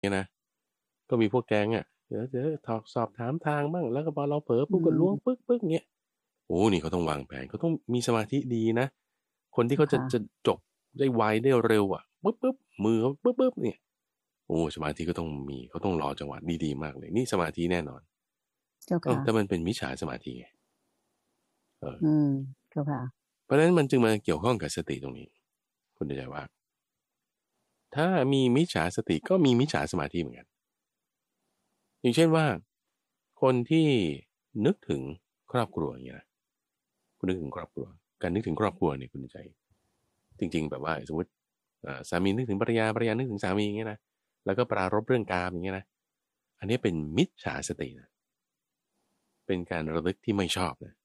เนี่ยนะก็มีพวกแก๊งอ่ะเดี๋ยวถอกสอบถามทางบ้างแล้วก็พอเราเผลออืปุ๊บก็ล้วงมปึ๊กเงี้ยโอ้นี่เขาต้องวางแผนเขาต้องมีสมาธิดีนะคนที่เจ้าค่ะเขาจะจบได้ไวได้เร็วอ่ะปึ๊บมือเขาปึ๊บเนี่ยโอ้สมาธิก็ต้องมีเขาต้องรอจังหวะดีๆมากเลยนี่สมาธิแน่นอนเจ้าค่ะแต่มันเป็นมิจฉาสมาธิไงเอออืมเจ้าค่ะเพราะฉะนั้นมันจึงมาเกี่ยวข้องกับสติตรงนี้คุณเข้าใจว่าถ้ามีมิจฉาสติก็มีมิจฉาสมาธิเหมือนกันอย่างเช่นว่าคนที่นึกถึงครอบครัวอย่างเงี้ยนะคุณนึกถึงครอบครัวการนึกถึงครอบครัวเนี่ยคุณใจจริงๆแบบว่าสมมติสามีนึกถึงภรรยานึกถึงสามีอย่างเงี้ยนะแล้วก็ปรารภเรื่องกามอย่างเงี้ยนะอันนี้เป็นมิจฉาสตินะเป็นการระลึกที่ไม่ชอบนะ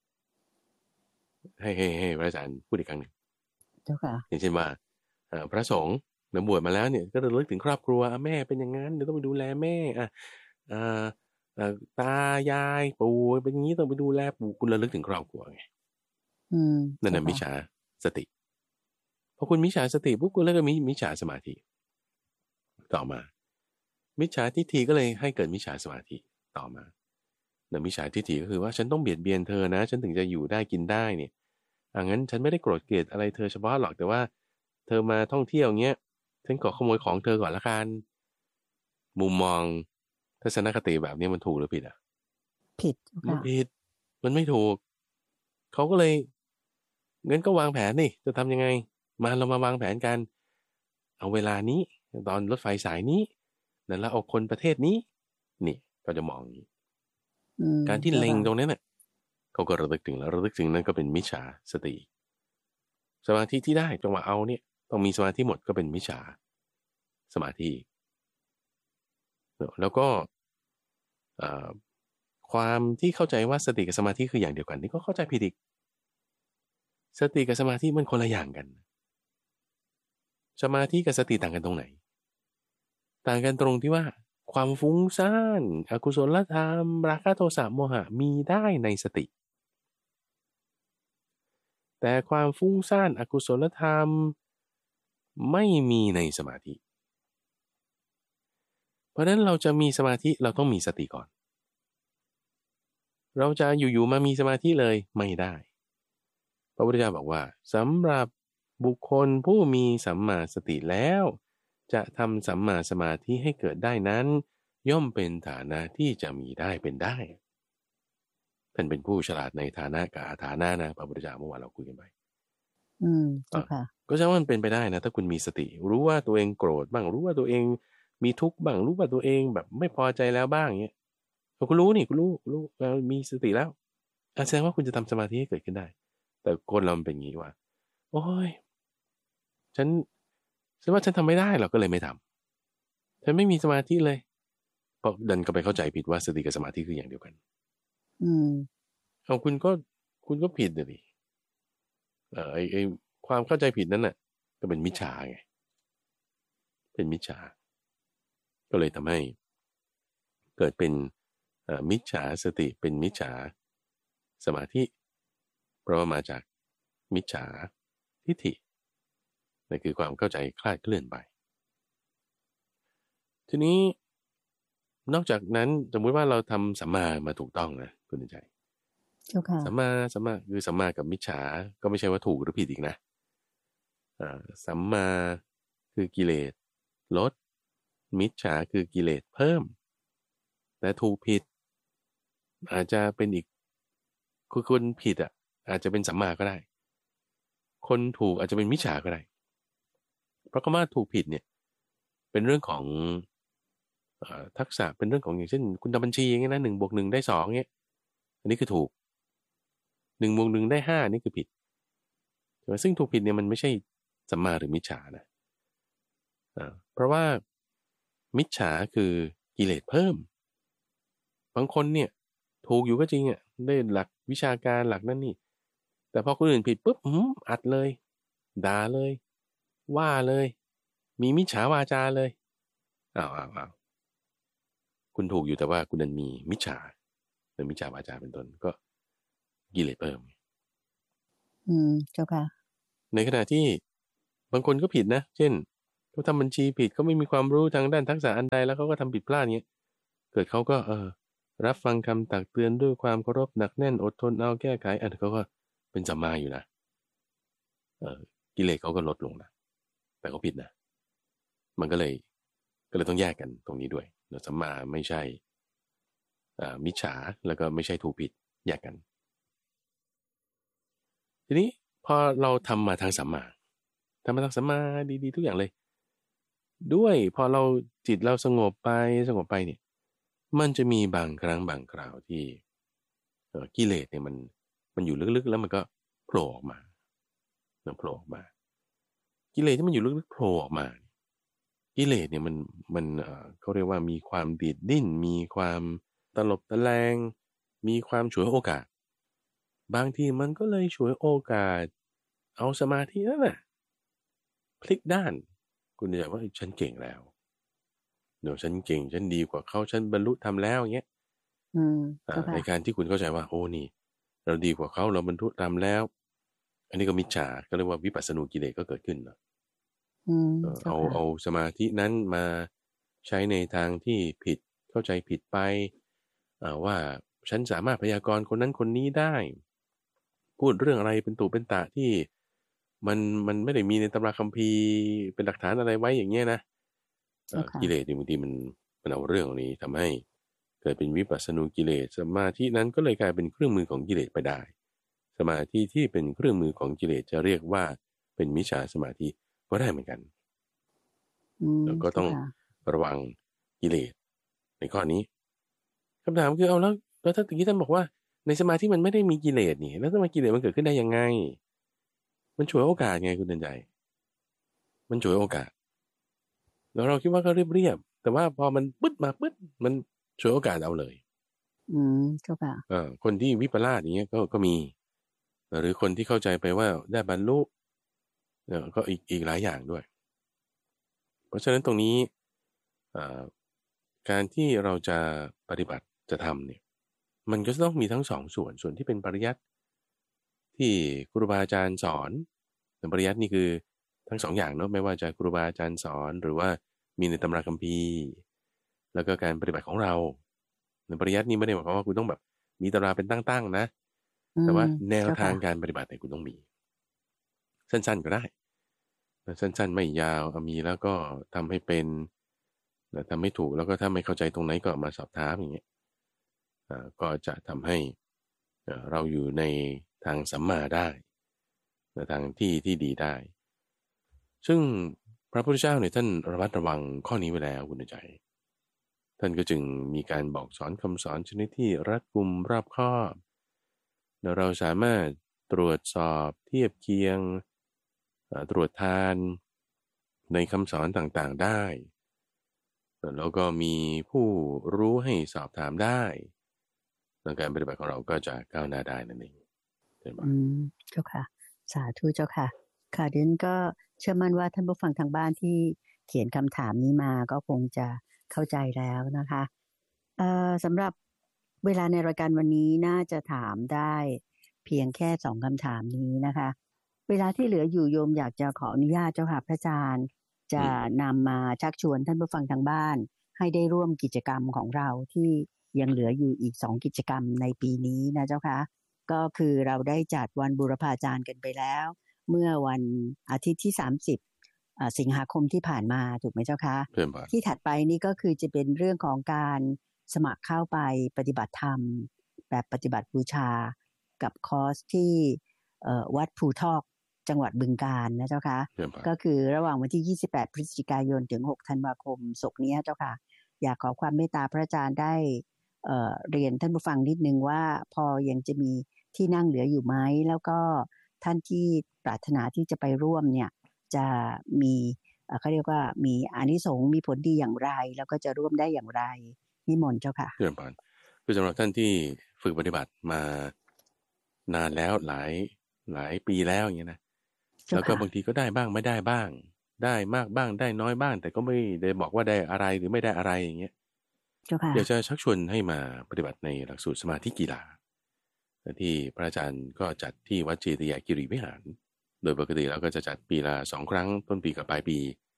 ให้พระอาจารย์พูดอีกครั้งหนึ่งเจ้าค่ะอย่างเช่นว่าพระสงฆ์เดี๋ยวบวชมาแล้วเนี่ยก็ระลึกถึงครอบครัวแม่เป็นอย่างนั้นเดี๋ยวต้องไปดูแลแม่อ่าตายายปู่เป็นอย่างนี้ต้องไปดูแลปู่คุณระลึกถึงครอบครัวไงอืมนั่นเจ้าค่ะน่ะมิจฉาสติพอคุณมิจฉาสติปุ๊บคุณแล้วก็มีมิจฉาสมาธิต่อมามิจฉาทิฏฐิก็เลยให้เกิดมิจฉาสมาธิต่อมาแต่มิจฉาทิฏฐิก็คือว่าฉันต้องเบียดเบียนเธอนะฉันถึงจะอยู่ได้กินได้เนี่ยงั้นฉันไม่ได้โกรธเกลียดอะไรเธอเฉพาะหรอกแต่ว่าเธอมาท่องเที่ยวเงี้ยฉันขอขโมยของเธอก่อนละกันมุมมองทัศนคติแบบนี้มันถูกหรือผิดอ่ะผิดเจ้าค่ะมันผิดมันไม่ถูกเขาก็เลยงั้นก็วางแผนนี่จะทำยังไงมาเรามาวางแผนกันเอาเวลานี้ตอนรถไฟสายนี้นั่นแล้วเอาคนประเทศนี้นี่ก็จะมองอย่างนี้อืมการที่เล็งเจ้าค่ะตรงนั้นน่ะเขาก็ระลึกถึงแล้วระลึกถึงนั้นก็เป็นมิจฉาสติสมาธิที่ได้จังหวะเอาเนี่ยต้องมีสมาธิหมดก็เป็นมิจฉาสมาธิแล้วก็เอ่อความที่เข้าใจว่าสติกับสมาธิคืออย่างเดียวกันนี่ก็เข้าใจผิดอีกสติกับสมาธิมันคนละอย่างกันสมาธิกับสติต่างกันตรงไหนต่างกันตรงที่ว่าความฟุ้งซ่านอกุศลธรรมราคะโทสะโมหะมีได้ในสติแต่ความฟุ้งซ่านอกุศลธรรมไม่มีในสมาธิเพราะฉะนั้นเราจะมีสมาธิเราต้องมีสติก่อนเราจะอยู่ๆมามีสมาธิเลยไม่ได้พระพุทธเจ้าบอกว่าสำหรับบุคคลผู้มีสัมมาสติแล้วจะทำสัมมาสมาธิให้เกิดได้นั้นย่อมเป็นฐานะที่จะมีได้เป็นได้ท่านเป็นผู้ฉลาดในฐานะกับอาฐานะนะพระพุทธเจ้าเมื่อวานเราคุยกันไปอืมเจ้าอ่ะค่ะก็แสดงว่ามันเป็นไปได้นะถ้าคุณมีสติรู้ว่าตัวเองโกรธบ้างรู้ว่าตัวเองมีทุกข์บ้างรู้ว่าตัวเองแบบไม่พอใจแล้วบ้างเงี้ยคุณรู้นี่คุณรู้มีสติแล้วแสดงว่าคุณจะทำสมาธิให้เกิดขึ้นได้แต่คนเรามันเป็นอย่างนี้ว่าโอ้ยฉันฉันว่าฉันทำไม่ได้หรอกก็เลยไม่ทำฉันไม่มีสมาธิเลยเพราะดันก็ไปเข้าใจผิดว่าสติกับสมาธิคืออย่างเดียวกันอืมเอาคุณก็ผิดเลยดิไอความเข้าใจผิดนั้นน่ะก็เป็นมิจฉาไงเป็นมิจฉาก็เลยทำให้เกิดเป็นมิจฉาสติเป็นมิจฉาสมาธิเพราะว่ามาจากมิจฉาทิฏฐินั่นคือความเข้าใจคลาดเคลื่อนไปทีนี้นอกจากนั้นสมมุติว่าเราทำสัมมามาถูกต้องนะคุณใจเจ้าค่ะสัมมาคือสัมมากับมิจฉาก็ไม่ใช่ว่าถูกหรือผิดอีกนะสัมมาคือกิเลสลดมิจฉาคือกิเลสเพิ่มแต่ถูกผิดอาจจะเป็นอีกคือคนผิดอ่ะอาจจะเป็นสัมมาก็ได้คนถูกอาจจะเป็นมิจฉาก็ได้เพราะคำว่าถูกผิดเนี่ยเป็นเรื่องของทักษะเป็นเรื่องของอย่างเช่นคุณทำบัญชีอย่างเงี้ยนะ1+1ได้2เงี้ยอันนี้คือถูก1+1ได้5นี่คือผิดใช่ไหมซึ่งถูกผิดเนี่ยมันไม่ใช่สัมมาหรือมิจฉานะเพราะว่ามิจฉาคือกิเลสเพิ่มบางคนเนี่ยถูกอยู่ก็จริงอ่ะได้หลักวิชาการหลักนั่นนี่แต่พอคนอื่นผิดปุ๊บอัดเลยด่าเลยว่าเลยมีมิจฉาวาจาเลยอ้าวคุณถูกอยู่แต่ว่าคุณนั้นมีมิจฉาเป็นมิจฉาวาจาเป็นต้นก็กิเลสเพิ่มอืมเจ้าค่ะในขณะที่บางคนก็ผิดนะเช่นเขาทำบัญชีผิดเขาไม่มีความรู้ทางด้านทักษะอันใดแล้วเขาก็ทำผิดพลาดเงี้ยเกิดเขาก็รับฟังคำตักเตือนด้วยความเคารพหนักแน่นอดทนเอาแก้ไขเขาก็เป็นสัมมาอยู่นะกิเลสเขาก็ลดลงนะแต่เขาผิดนะมันก็เลยต้องแยกกันตรงนี้ด้วยสัมมาไม่ใช่มิจฉาแล้วก็ไม่ใช่ถูกผิดแยกกันทีนี้พอเราทำมาทางสัมมาดีๆทุกอย่างเลยด้วยพอเราจิตเราสงบไปเนี่ยมันจะมีบางครั้งบางคราวที่กิเลสเนี่ยมันอยู่ลึกๆแล้วมันก็โผล่ออกมากิเลสที่มันอยู่ลึกๆโผล่ออกมากิเลสเนี่ยมันเขาเรียกว่ามีความดีดดิ้นมีความตลบตะแลงมีความฉวยโอกาสบางทีมันก็เลยฉวยโอกาสเอาสมาธินั่นแหละพลิกด้านคุณจะว่าฉันเก่งแล้วเดี๋ยวฉันเก่งฉันดีกว่าเขาฉันบรรลุธรรมแล้วอย่างเงี้ยในการที่คุณเข้าใจว่าโอ้นี่เราดีกว่าเขาเราบรรลุธรรมแล้วอันนี้ก็มิจฉาก็เรียกว่าวิปัสสนูกิเลสก็เกิดขึ้นเนาะเอาสมาธินั้นมาใช้ในทางที่ผิดเข้าใจผิดไปว่าฉันสามารถพยากรณ์คนนั้นคนนี้ได้พูดเรื่องอะไรเป็นตู่เป็นตะที่มันไม่ได้มีในตำราคัมภีร์เป็นหลักฐานอะไรไว้อย่างเงี้ยนะกิเลสบางทีมันเอาเรื่องนี้ทำให้เกิดเป็นวิปัสสนูกิเลสสมาธินั้นก็เลยกลายเป็นเครื่องมือของกิเลสไปได้สมาธิที่เป็นเครื่องมือของกิเลสจะเรียกว่าเป็นมิจฉาสมาธิก็ได้เหมือนกันแล้วก็ต้องระวังกิเลสในข้อนี้คำถามคือเอาแล้วถ้าตะกี้ท่านบอกว่าในสมาธิมันไม่ได้มีกิเลสนี่แล้วทำไมกิเลสมันเกิดขึ้นได้ยังไงมันฉวยโอกาสไงคุณเดินใจมันฉวยโอกาสแล้วเราคิดว่าก็เรียบแต่ว่าพอมันปึ๊ดมาปึ๊ดมันฉวยโอกาสเอาเลยเจ้าค่ะคนที่วิปลาสอย่างเงี้ยก็มีหรือคนที่เข้าใจไปว่าได้บรรลุก็อีกหลายอย่างด้วยเพราะฉะนั้นตรงนี้การที่เราจะปฏิบัติจะทำเนี่ยมันก็ต้องมีทั้งสองส่วนที่เป็นปริยัติที่ครูบาอาจารย์สอนปริยัตินี่คือทั้งสองอย่างเนาะไม่ว่าจะครูบาอาจารย์สอนหรือว่ามีในตำราคัมภีร์แล้วก็การปฏิบัติของเราในปริยัตินี่ไม่ได้หมายความว่าคุณต้องแบบมีตำราเป็นตั้งๆนะแต่ว่าแนวทางการปฏิบัติเนี่ยคุณต้องมีสั้นๆก็ได้สั้นๆไม่ยาวมีแล้วก็ทำให้เป็นทำให้ถูกแล้วก็ถ้าไม่เข้าใจตรงไหนก็มาสอบถามอย่างเงี้ยก็จะทำให้เราอยู่ในทางสัมมาได้ในทางที่ดีได้ซึ่งพระพุทธเจ้าเนี่ยท่านระมัดระวังข้อนี้ไว้แล้วคุณใจท่านก็จึงมีการบอกสอนคำสอนชนิดที่รัดกุมรอบคอบเราสามารถตรวจสอบเทียบเคียงตรวจทานในคำสอนต่างๆได้แล้วก็มีผู้รู้ให้สอบถามได้การปฏิบัติของเราก็จะก้าวหน้าได้นั่นเองเจ้าค่ะสาธุเจ้าค่ะค่ะดิฉันก็เชื่อมั่นว่าท่านผู้ฟังทางบ้านที่เขียนคำถามนี้มาก็คงจะเข้าใจแล้วนะคะสำหรับเวลาในรายการวันนี้น่าจะถามได้เพียงแค่2คำถามนี้นะคะเวลาที่เหลืออยู่โยมอยากจะขออนุญาตเจ้าค่ะพระอาจารย์จะนำมาชักชวนท่านผู้ฟังทางบ้านให้ได้ร่วมกิจกรรมของเราที่ยังเหลืออยู่อีก2กิจกรรมในปีนี้นะเจ้าค่ะก็คือเราได้จัดวันบูรพาจารย์กันไปแล้วเมื่อวันอาทิตย์ที่30สิงหาคมที่ผ่านมาถูกไหมเจ้าคะที่ถัดไปนี่ก็คือจะเป็นเรื่องของการสมัครเข้าไปปฏิบัติธรรมแบบปฏิบัติบูชากับคอร์สที่วัดภูทอกจังหวัดบึงกาฬนะเจ้าคะก็คือระหว่างวันที่28พฤศจิกายนถึง6ธันวาคมศกนี้เจ้าค่ะอยากขอความเมตตาพระอาจารย์ได้เรียนท่านผู้ฟังนิดนึงว่าพอยังจะมีที่นั่งเหลืออยู่ไหมแล้วก็ท่านที่ปรารถนาที่จะไปร่วมเนี่ยจะมีเขาเรียกว่ามีอานิสงส์มีผลดีอย่างไรแล้วก็จะร่วมได้อย่างไรนิมนต์เจ้าค่ะเรื่องผ่านคือสำหรับท่านที่ฝึกปฏิบัติมานานแล้วหลายปีแล้วอย่างเงี้ยนะแล้วก็บางทีก็ได้บ้างไม่ได้บ้างได้มากบ้างได้น้อยบ้างแต่ก็ไม่ได้บอกว่าได้อะไรหรือไม่ได้อะไรอย่างเงี้ยอยากจะชักชวนให้มาปฏิบัติในหลักสูตรสมาธิกีฬาที่พระอาจารย์ก็จัดที่วัดเจติยากิริวิหารโดยปกติแล้วก็จะจัดปีละ2 ครั้งต้นปีกับปลายปี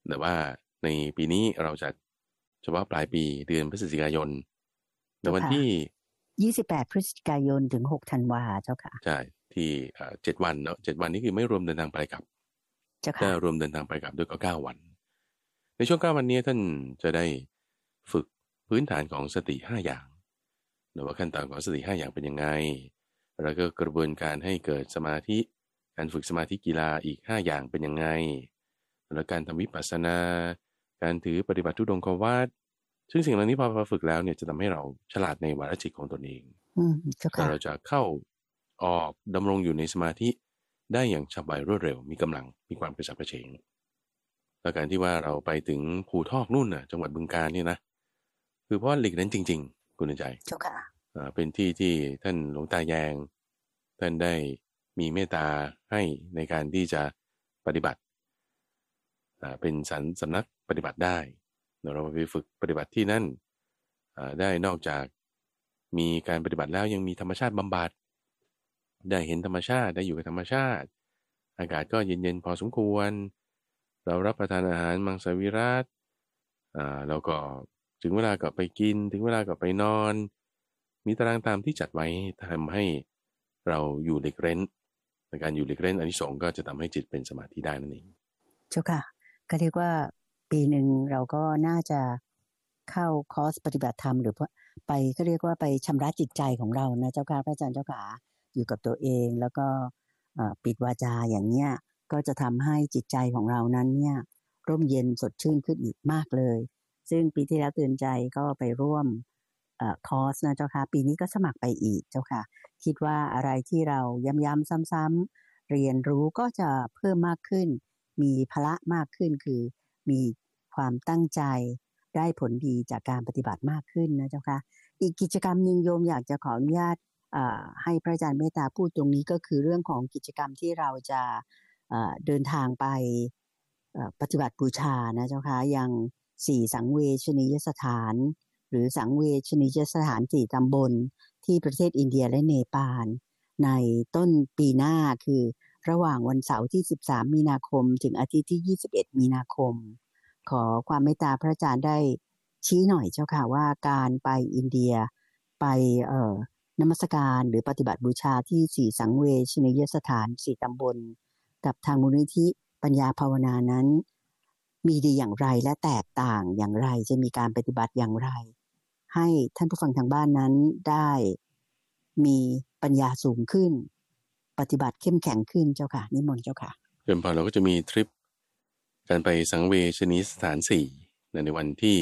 แต่ว่าในปีนี้เราจัดเฉพาะปลายปีเดือนพฤศจิกายนในวันที่ 28พฤศจิกายนถึง6ธันวาเจ้าค่ะใช่ที่7วันเนาะ7วันนี้คือไม่รวมเดินทางไปกลับเจ้าค่ะถ้ารวมเดินทางไปกลับด้วยก็9วันในช่วง9วันนี้ท่านจะได้ฝึกพื้นฐานของสติ5อย่างหรือว่าขั้นตอนของสติ5อย่างเป็นยังไงแล้วก็กระบวนการให้เกิดสมาธิการฝึกสมาธิกีฬาอีก5อย่างเป็นยังไงแล้วการทำวิปัสสนาการถือปฏิบัติทุดงควัตซึ่งสิ่งเหล่านี้พอฝึกแล้วเนี่ยจะทำให้เราฉลาดในวาระจิตของตนเองเจ้าค่ะเราจะเข้าออกดำรงอยู่ในสมาธิได้อย่างฉับไวรวดเร็วมีกำลังมีความกระฉับกระเฉงแล้วการที่ว่าเราไปถึงภูทอกนู่นน่ะจังหวัดบึงกาฬเนี่ยนะคือเพราะหลีกนั้นจริงๆคุณใจเจ้าค่ะเป็นที่ที่ท่านหลวงตาแยงท่านได้มีเมตตาให้ในการที่จะปฏิบัติเป็นสำนักปฏิบัติได้เราไปฝึกปฏิบัติที่นั่นได้นอกจากมีการปฏิบัติแล้วยังมีธรรมชาติบำบัดได้เห็นธรรมชาติได้อยู่กับธรรมชาติอากาศก็เย็นๆพอสมควรเรารับประทานอาหารมังสวิรัติแล้วก็ถึงเวลาก็ไปกินถึงเวลาก็ไปนอนมีตารางตามที่จัดไว้ทำให้เราอยู่หลีกเร้นในการอยู่หลีกเร้นอานิสงส์ก็จะทำให้จิตเป็นสมาธิได้นั่นเองเจ้าค่ะก็เรียกว่าปีหนึ่งเราก็น่าจะเข้าคอร์สปฏิบัติธรรมหรือไปก็เรียกว่าไปชำระจิตใจของเรานะเจ้าค่ะพระอาจารย์เจ้าค่ะอยู่กับตัวเองแล้วก็ปิดวาจาอย่างเนี้ยก็จะทำให้จิตใจของเรานั้นเนี่ยร่มเย็นสดชื่นขึ้นอีกมากเลยซึ่งปีที่แล้วเตือนใจก็ไปร่วมคอร์สนะเจ้าค่ะปีนี้ก็สมัครไปอีกเจ้าค่ะคิดว่าอะไรที่เราย้ำๆซ้ำๆเรียนรู้ก็จะเพิ่มมากขึ้นมีพละมากขึ้นคือมีความตั้งใจได้ผลดีจากการปฏิบัติมากขึ้นนะเจ้าค่ะอีกกิจกรรมนึงโยมอยากจะขออนุญาตให้พระอาจารย์เมตตาพูดตรงนี้ก็คือเรื่องของกิจกรรมที่เราจะเดินทางไปปฏิบัติบูชานะเจ้าค่ะยัง4สังเวชนียสถานหรือสังเวชนียสถาน4ตำบลที่ประเทศอินเดียและเนปาลในต้นปีหน้าคือระหว่างวันเสาร์ที่13มีนาคมถึงอาทิตย์ที่21มีนาคมขอความเมตตาพระอาจารย์ได้ชี้หน่อยเจ้าค่ะว่าการไปอินเดียไปนมัสการหรือปฏิบัติบูชาที่4สังเวชนียสถาน4ตำบลกับทางมูลนิธิปัญญาภาวนานั้นมีดีอย่างไรและแตกต่างอย่างไรจะมีการปฏิบัติอย่างไรให้ท่านผู้ฟังทางบ้านนั้นได้มีปัญญาสูงขึ้นปฏิบัติเข้มแข็งขึ้นเจ้าค่ะนิมนต์เจ้าค่ะเดิมพอเราก็จะมีทริปการไปสังเวชนียสถาน4ในวันที่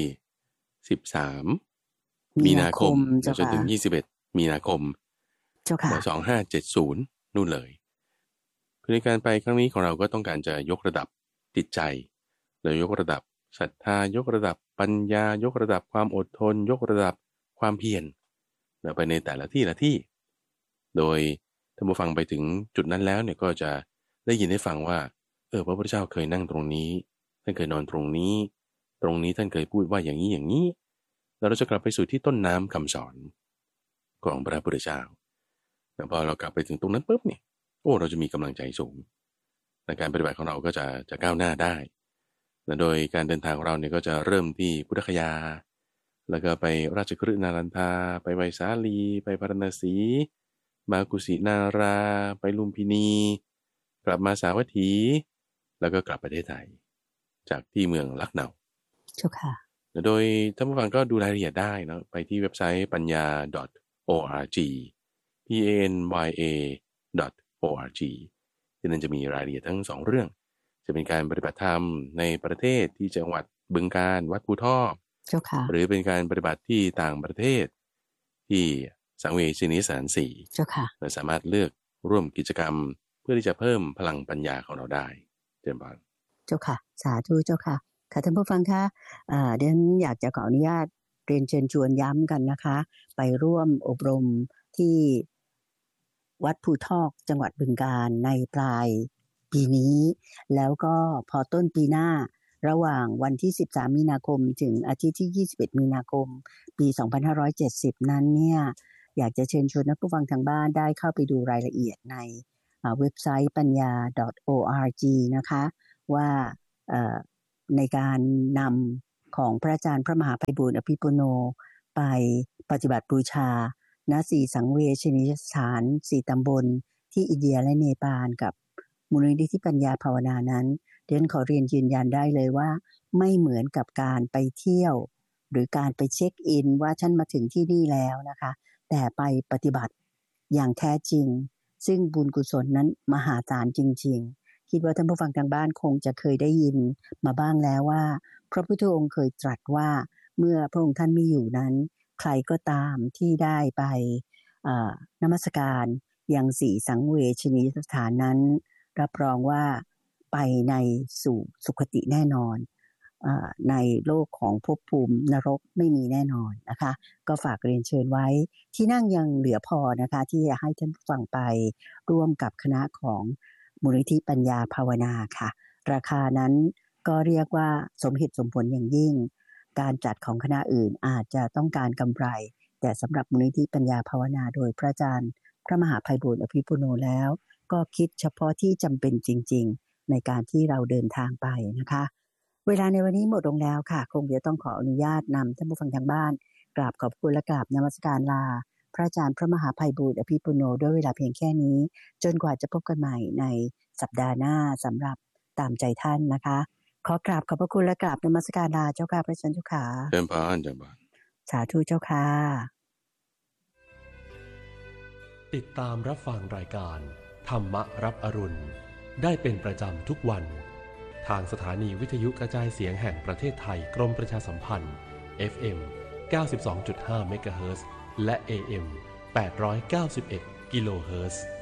13มีนาคมจนถึง21มีนาคมเจ้าค่ะ 2570นู่นเลยในการไปครั้งนี้ของเราก็ต้องการจะยกระดับจิตใจเลยยกระดับศรัทธายกระดับปัญญายกระดับความอดทนยกระดับความเพียรไปในแต่ละที่โดยถ้ามาฟังไปถึงจุดนั้นแล้วเนี่ยก็จะได้ยินได้ฟังว่าพระพุทธเจ้าเคยนั่งตรงนี้ท่านเคยนอนตรงนี้ท่านเคยพูดว่าอย่างนี้แล้วเราจะกลับไปสู่ที่ต้นน้ำคำสอนของพระพุทธเจ้าแต่พอเรากลับไปถึงตรงนั้นปุ๊บเนี่ยเราจะมีกำลังใจสูงในการปฏิบัติของเราก็จะก้าวหน้าได้และโดยการเดินทางของเราเนี่ยก็จะเริ่มที่พุทธคยาแล้วก็ไปราชคฤห์นารันทาไปไวสาลีไปพาราณสีมากุสินาราไปลุมพินีกลับมาสาวัตถีแล้วก็กลับประเทศไทยจากที่เมืองลักเนาเจ้าค่ะโดยท่านผู้ฟังก็ดูรายละเอียดได้นะไปที่เว็บไซต์ปัญญา .org panya.org ที่นั่นจะมีรายละเอียดทั้ง2เรื่องจะเป็นการปฏิบัติธรรมในประเทศที่จังหวัดบึงกาฬวัดภูทอกหรือเป็นการปฏิบัติที่ต่างประเทศที่สังเวชนียสถาน4เราสามารถเลือกร่วมกิจกรรมเพื่อที่จะเพิ่มพลังปัญญาของเราได้เจริญพรเจ้าค่ะสาธุเจ้าค่ะค่ะท่านผู้ฟังคะเดี๋ยวอยากจะขออนุญาตเรียนเชิญชวนย้ำกันนะคะไปร่วมอบรมที่วัดภูทอกจังหวัดบึงกาฬในปลายปีนี้แล้วก็พอต้นปีหน้าระหว่างวันที่13มีนาคมถึงอาทิตย์ที่21มีนาคมปี2570นั้นเนี่ยอยากจะเชิญชวนท่านผู้ฟังทางบ้านได้เข้าไปดูรายละเอียดในเว็บไซต์ปัญญา .org นะคะว่าในการนำของพระอาจารย์พระมหาไพบูลย์อภิปุโนไปปฏิบัติบูชาณ4สังเวชนียสถาน4ตำบลที่อินเดียและเนปาลกับมูลนิธิปัญญาภาวนานั้นเรียนขอเรียนยืนยันได้เลยว่าไม่เหมือนกับการไปเที่ยวหรือการไปเช็คอินว่าฉันมาถึงที่นี่แล้วนะคะแต่ไปปฏิบัติอย่างแท้จริงซึ่งบุญกุศลนั้นมหาศาลจริงๆคิดว่าท่านผู้ฟังทางบ้านคงจะเคยได้ยินมาบ้างแล้วว่าพระพุทธองค์เคยตรัสว่าเมื่อพระองค์ท่านไม่อยู่นั้นใครก็ตามที่ได้ไปนมัสการยัง4สังเวชนียสถานนั้นรับรองว่าไปในสู่สุคติแน่นอนในโลกของภพภูมินรกไม่มีแน่นอนนะคะก็ฝากเรียนเชิญไว้ที่นั่งยังเหลือพอนะคะที่จะให้ท่านฟังไปร่วมกับคณะของมูลนิธิปัญญาภาวนาค่ะราคานั้นก็เรียกว่าสมเหตุสมผลอย่างยิ่งการจัดของคณะอื่นอาจจะต้องการกำไรแต่สำหรับมูลนิธิปัญญาภาวนาโดยพระอาจารย์พระมหาไพบูลย์อภิปุโนแล้วก็คิดเฉพาะที่จำเป็นจริงๆในการที่เราเดินทางไปนะคะเวลาในวันนี้หมดลงแล้วค่ะคงจะต้องขออนุญาตนำท่านผู้ฟังทางบ้านกราบขอบคุณและกราบนมัสการลาพระอาจารย์พระมหาไพบูลย์อภิปุโนด้วยเวลาเพียงแค่นี้จนกว่าจะพบกันใหม่ในสัปดาห์หน้าสำหรับตามใจท่านนะคะขอกราบขอบพระคุณและกราบนมัสการลาเจ้าค่ะพระอาจารย์เจ้าค่ะเชิญพานเจ้าค่ะสาธุเจ้าค่ะติดตามรับฟังรายการธรรมรับอรุณได้เป็นประจำทุกวันทางสถานีวิทยุกระจายเสียงแห่งประเทศไทยกรมประชาสัมพันธ์ FM 92.5 เมกะเฮิรตซ์และ AM 891 กิโลเฮิรตซ์